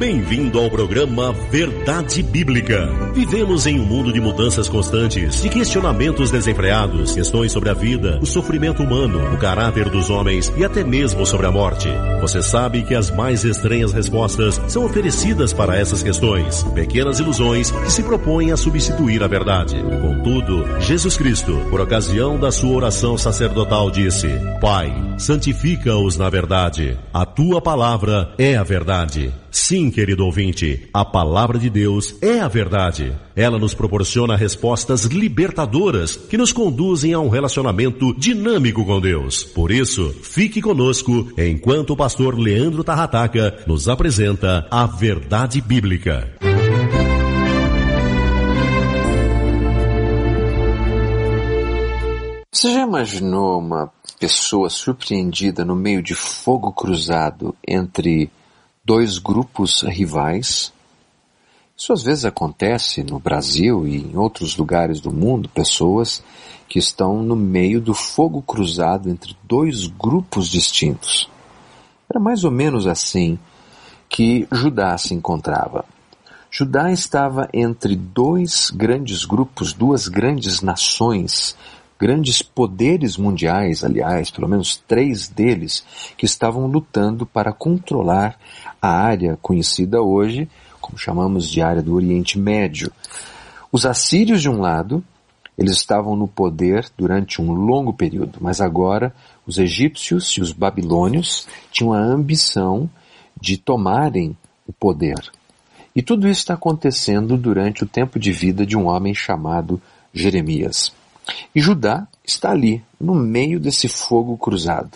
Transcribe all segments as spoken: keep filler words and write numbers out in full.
Bem-vindo ao programa Verdade Bíblica. Vivemos em um mundo de mudanças constantes, de questionamentos desenfreados, questões sobre a vida, o sofrimento humano, o caráter dos homens e até mesmo sobre a morte. Você sabe que as mais estranhas respostas são oferecidas para essas questões, pequenas ilusões que se propõem a substituir a verdade. Contudo, Jesus Cristo, por ocasião da sua oração sacerdotal, disse: Pai, santifica-os na verdade. A tua palavra é a verdade. Sim, querido ouvinte, a palavra de Deus é a verdade. Ela nos proporciona respostas libertadoras que nos conduzem a um relacionamento dinâmico com Deus. Por isso, fique conosco enquanto o pastor Leandro Tarrataca nos apresenta a Verdade Bíblica. Você já imaginou uma pessoa surpreendida no meio de fogo cruzado entre dois grupos rivais? Isso às vezes acontece no Brasil e em outros lugares do mundo, pessoas que estão no meio do fogo cruzado entre dois grupos distintos. Era mais ou menos assim que Judá se encontrava. Judá estava entre dois grandes grupos, duas grandes nações, grandes poderes mundiais, aliás, pelo menos três deles, que estavam lutando para controlar a área conhecida hoje, como chamamos de área do Oriente Médio. Os assírios de um lado, eles estavam no poder durante um longo período, mas agora os egípcios e os babilônios tinham a ambição de tomarem o poder. E tudo isso está acontecendo durante o tempo de vida de um homem chamado Jeremias. E Judá está ali, no meio desse fogo cruzado.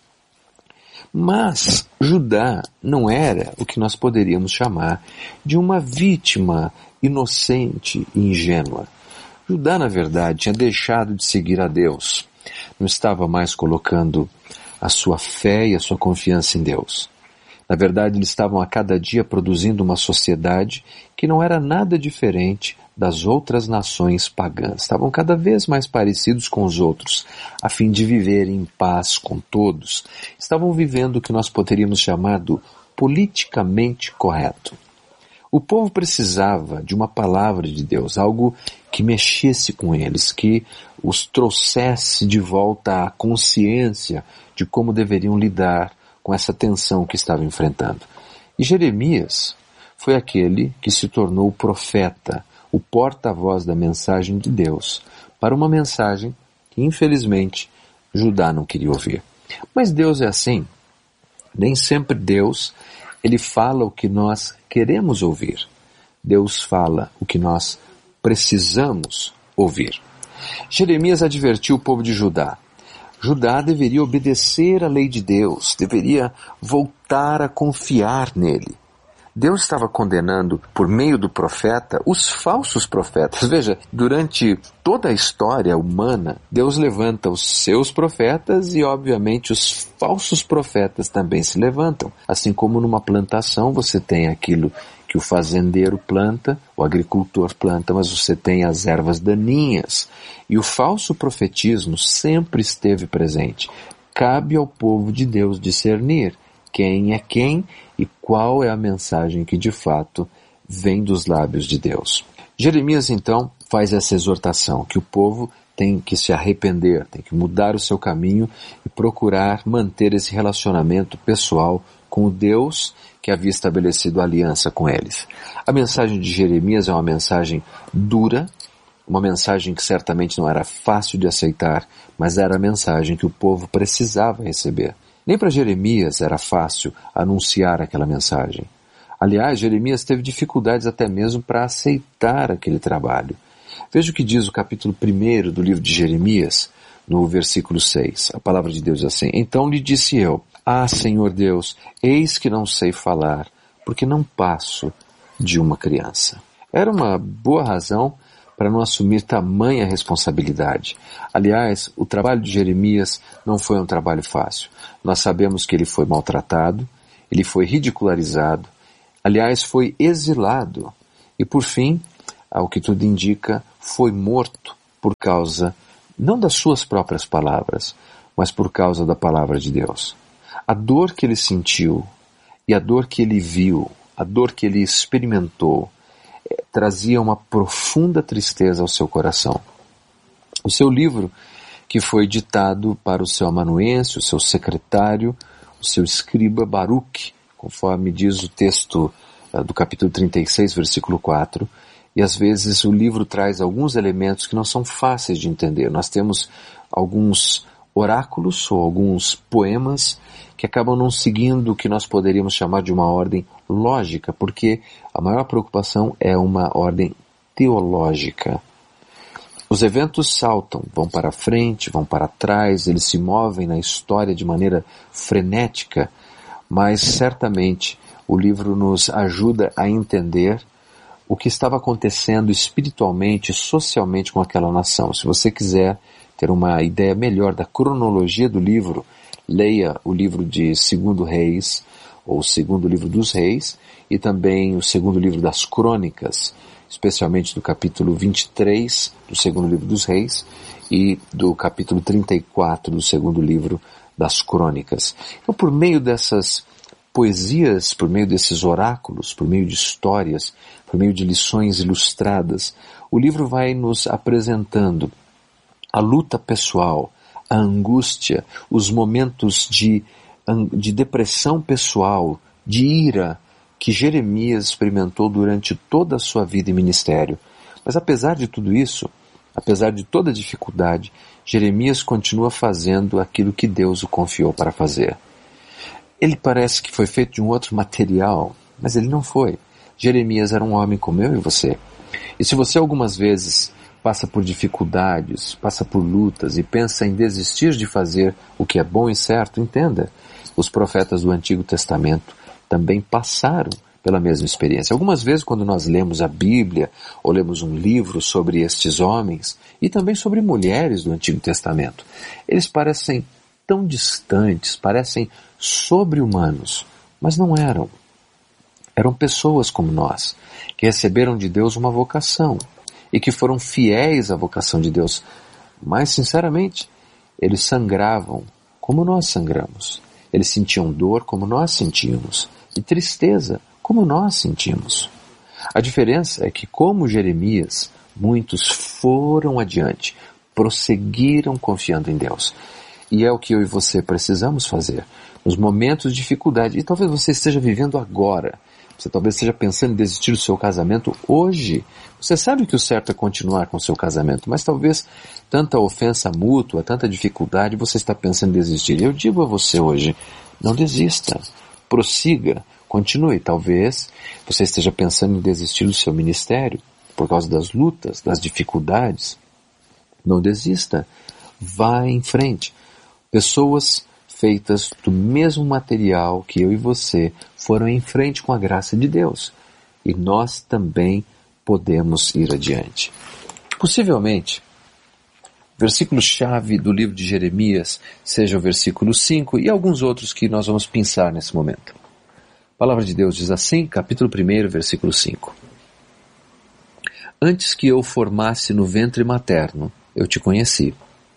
Mas Judá não era o que nós poderíamos chamar de uma vítima inocente e ingênua. Judá, na verdade, tinha deixado de seguir a Deus. Não estava mais colocando a sua fé e a sua confiança em Deus. Na verdade, eles estavam a cada dia produzindo uma sociedade que não era nada diferente das outras nações pagãs. Estavam cada vez mais parecidos com os outros, a fim de viver em paz com todos. Estavam vivendo o que nós poderíamos chamar do politicamente correto. O povo precisava de uma palavra de Deus, algo que mexesse com eles, que os trouxesse de volta à consciência de como deveriam lidar com essa tensão que estavam enfrentando. E Jeremias foi aquele que se tornou o profeta, o porta-voz da mensagem de Deus, para uma mensagem que, infelizmente, Judá não queria ouvir. Mas Deus é assim. Nem sempre Deus, ele fala o que nós queremos ouvir. Deus fala o que nós precisamos ouvir. Jeremias advertiu o povo de Judá. Judá deveria obedecer à lei de Deus, deveria voltar a confiar nele. Deus estava condenando, por meio do profeta, os falsos profetas. Veja, durante toda a história humana, Deus levanta os seus profetas e, obviamente, os falsos profetas também se levantam. Assim como numa plantação você tem aquilo que o fazendeiro planta, o agricultor planta, mas você tem as ervas daninhas. E o falso profetismo sempre esteve presente. Cabe ao povo de Deus discernir quem é quem e qual é a mensagem que de fato vem dos lábios de Deus. Jeremias então faz essa exortação que o povo tem que se arrepender, tem que mudar o seu caminho e procurar manter esse relacionamento pessoal com o Deus que havia estabelecido aliança com eles. A mensagem de Jeremias é uma mensagem dura, uma mensagem que certamente não era fácil de aceitar, mas era a mensagem que o povo precisava receber. Nem para Jeremias era fácil anunciar aquela mensagem. Aliás, Jeremias teve dificuldades até mesmo para aceitar aquele trabalho. Veja o que diz o capítulo primeiro do livro de Jeremias, no versículo seis. A palavra de Deus diz assim: Então lhe disse eu, Ah, Senhor Deus, eis que não sei falar, porque não passo de uma criança. Era uma boa razão para não assumir tamanha responsabilidade. Aliás, o trabalho de Jeremias não foi um trabalho fácil. Nós sabemos que ele foi maltratado, ele foi ridicularizado, aliás, foi exilado e, por fim, ao que tudo indica, foi morto por causa, não das suas próprias palavras, mas por causa da palavra de Deus. A dor que ele sentiu e a dor que ele viu a dor que ele experimentou, eh, trazia uma profunda tristeza ao seu coração. O seu livro, que foi ditado para o seu amanuense, o seu secretário, o seu escriba Baruque, conforme diz o texto uh, do capítulo trinta e seis, versículo quatro, e às vezes o livro traz alguns elementos que não são fáceis de entender. Nós temos alguns oráculos ou alguns poemas que acabam não seguindo o que nós poderíamos chamar de uma ordem lógica, porque a maior preocupação é uma ordem teológica. Os eventos saltam, vão para frente, vão para trás, eles se movem na história de maneira frenética, mas certamente o livro nos ajuda a entender o que estava acontecendo espiritualmente e socialmente com aquela nação. Se você quiser ter uma ideia melhor da cronologia do livro, leia o livro de Segundo Reis, ou o Segundo Livro dos Reis, e também o Segundo Livro das Crônicas, especialmente do capítulo vinte e três do Segundo Livro dos Reis e do capítulo trinta e quatro do Segundo Livro das Crônicas. Então, por meio dessas poesias, por meio desses oráculos, por meio de histórias, por meio de lições ilustradas, o livro vai nos apresentando a luta pessoal, a angústia, os momentos de, de depressão pessoal, de ira, que Jeremias experimentou durante toda a sua vida e ministério. Mas apesar de tudo isso, apesar de toda a dificuldade, Jeremias continua fazendo aquilo que Deus o confiou para fazer. Ele parece que foi feito de um outro material, mas ele não foi. Jeremias era um homem como eu e você. E se você algumas vezes passa por dificuldades, passa por lutas e pensa em desistir de fazer o que é bom e certo, entenda, os profetas do Antigo Testamento também passaram pela mesma experiência. Algumas vezes quando nós lemos a Bíblia ou lemos um livro sobre estes homens e também sobre mulheres do Antigo Testamento, eles parecem tão distantes, parecem sobre-humanos, mas não eram. Eram pessoas como nós, que receberam de Deus uma vocação e que foram fiéis à vocação de Deus. Mas, sinceramente, eles sangravam como nós sangramos. Eles sentiam dor como nós sentimos e tristeza como nós sentimos. A diferença é que, como Jeremias, muitos foram adiante, prosseguiram confiando em Deus. E é o que eu e você precisamos fazer nos momentos de dificuldade. E talvez você esteja vivendo agora. Você talvez esteja pensando em desistir do seu casamento hoje. Você sabe que o certo é continuar com o seu casamento, mas talvez tanta ofensa mútua, tanta dificuldade, você está pensando em desistir. Eu digo a você hoje, não desista. Prossiga, continue. Talvez você esteja pensando em desistir do seu ministério por causa das lutas, das dificuldades. Não desista. Vá em frente. Pessoas feitas do mesmo material que eu e você foram em frente com a graça de Deus. E nós também podemos ir adiante. Possivelmente, o versículo-chave do livro de Jeremias seja o versículo cinco e alguns outros que nós vamos pensar nesse momento. A palavra de Deus diz assim, capítulo um, versículo cinco. Antes que eu formasse no ventre materno, eu te conheci.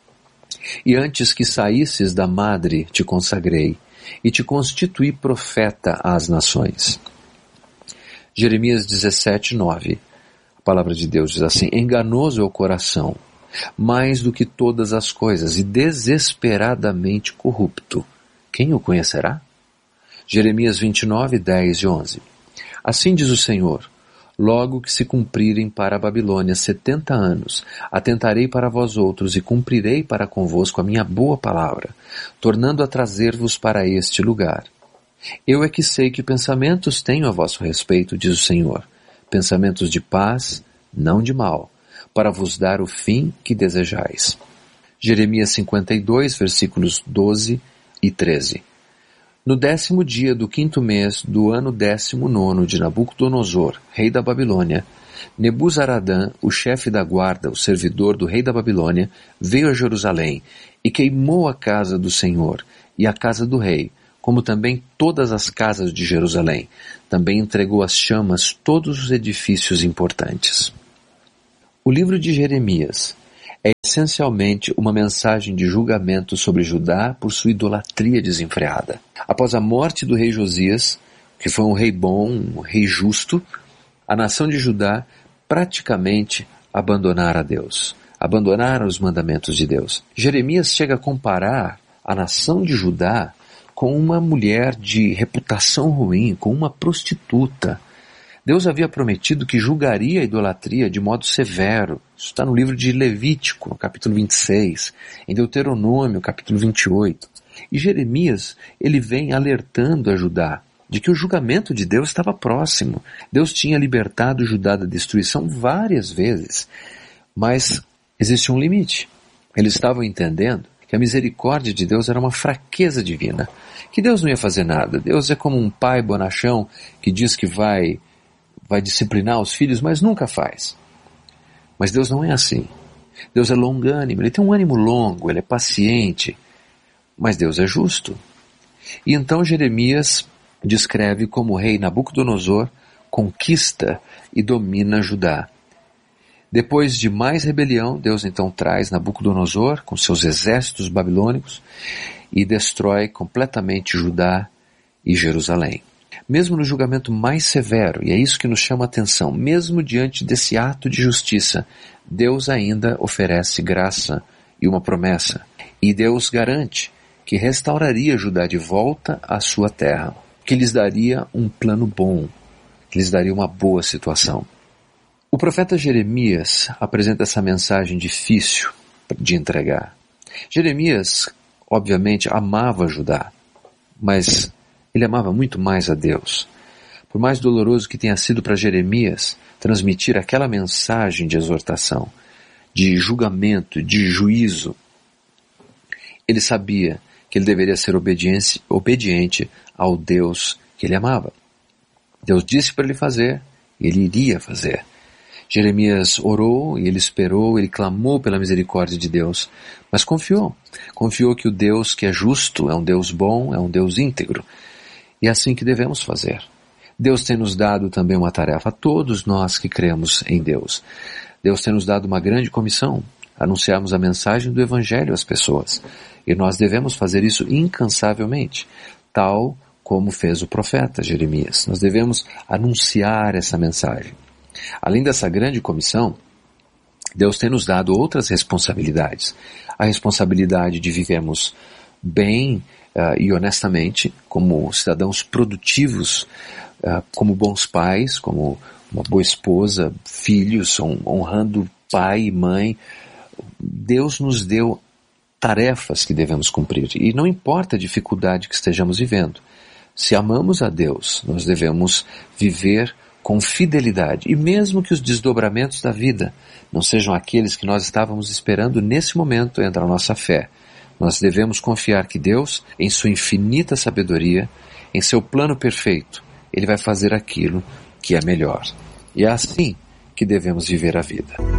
E antes que saísses da madre, te consagrei, e te constituí profeta às nações. Jeremias dezessete, nove. A palavra de Deus diz assim, enganoso é o coração, mais do que todas as coisas, e desesperadamente corrupto. Quem o conhecerá? Jeremias vinte e nove, dez e onze. Assim diz o Senhor, logo que se cumprirem para a Babilônia setenta anos, atentarei para vós outros e cumprirei para convosco a minha boa palavra, tornando a trazer-vos para este lugar. Eu é que sei que pensamentos tenho a vosso respeito, diz o Senhor, pensamentos de paz, não de mal, para vos dar o fim que desejais. Jeremias cinquenta e dois, versículos doze e treze. No décimo dia do quinto mês do ano décimo nono de Nabucodonosor, rei da Babilônia, Nebuzaradã, o chefe da guarda, o servidor do rei da Babilônia, veio a Jerusalém e queimou a casa do Senhor e a casa do rei, como também todas as casas de Jerusalém. Também entregou às chamas todos os edifícios importantes. O livro de Jeremias é essencialmente uma mensagem de julgamento sobre Judá por sua idolatria desenfreada. Após a morte do rei Josias, que foi um rei bom, um rei justo, a nação de Judá praticamente abandonara a Deus, abandonaram os mandamentos de Deus. Jeremias chega a comparar a nação de Judá com uma mulher de reputação ruim, com uma prostituta. Deus havia prometido que julgaria a idolatria de modo severo. Isso está no livro de Levítico, capítulo vinte e seis, em Deuteronômio, capítulo vinte e oito. E Jeremias, ele vem alertando a Judá de que o julgamento de Deus estava próximo. Deus tinha libertado Judá da destruição várias vezes, mas existe um limite. Eles estavam entendendo que a misericórdia de Deus era uma fraqueza divina, que Deus não ia fazer nada. Deus é como um pai bonachão que diz que vai, vai disciplinar os filhos, mas nunca faz. Mas Deus não é assim. Deus é longânimo, Ele tem um ânimo longo, Ele é paciente, mas Deus é justo. E então Jeremias descreve como o rei Nabucodonosor conquista e domina Judá. Depois de mais rebelião, Deus então traz Nabucodonosor com seus exércitos babilônicos e destrói completamente Judá e Jerusalém. Mesmo no julgamento mais severo, e é isso que nos chama a atenção, mesmo diante desse ato de justiça, Deus ainda oferece graça e uma promessa. E Deus garante que restauraria Judá de volta à sua terra, que lhes daria um plano bom, que lhes daria uma boa situação. O profeta Jeremias apresenta essa mensagem difícil de entregar. Jeremias, obviamente, amava Judá, mas ele amava muito mais a Deus. Por mais doloroso que tenha sido para Jeremias transmitir aquela mensagem de exortação, de julgamento, de juízo, ele sabia que ele deveria ser obediente, obediente ao Deus que ele amava. Deus disse para ele fazer, e ele iria fazer. Jeremias orou, e ele esperou, ele clamou pela misericórdia de Deus, mas confiou. Confiou que o Deus que é justo é um Deus bom, é um Deus íntegro. E é assim que devemos fazer. Deus tem nos dado também uma tarefa a todos nós que cremos em Deus. Deus tem nos dado uma grande comissão, anunciarmos a mensagem do Evangelho às pessoas. E nós devemos fazer isso incansavelmente, tal como fez o profeta Jeremias. Nós devemos anunciar essa mensagem. Além dessa grande comissão, Deus tem nos dado outras responsabilidades. A responsabilidade de vivermos bem uh, e honestamente, como cidadãos produtivos, uh, como bons pais, como uma boa esposa, filhos, honrando pai e mãe. Deus nos deu tarefas que devemos cumprir. E não importa a dificuldade que estejamos vivendo. Se amamos a Deus, nós devemos viver com fidelidade. E mesmo que os desdobramentos da vida não sejam aqueles que nós estávamos esperando nesse momento entre a nossa fé, nós devemos confiar que Deus, em sua infinita sabedoria, em seu plano perfeito, Ele vai fazer aquilo que é melhor. E é assim que devemos viver a vida.